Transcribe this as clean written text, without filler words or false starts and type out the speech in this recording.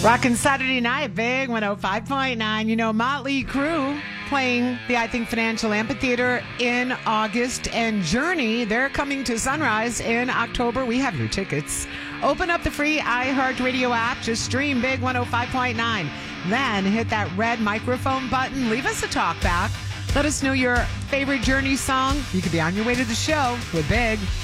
Rockin' Saturday night, Big 105.9. You know, Motley Crue playing the I Think Financial Amphitheater in August, and Journey, they're coming to Sunrise in October. We have your tickets. Open up the free iHeartRadio app. Just stream Big 105.9. Then hit that red microphone button. Leave us a talk back. Let us know your favorite Journey song. You could be on your way to the show with Big.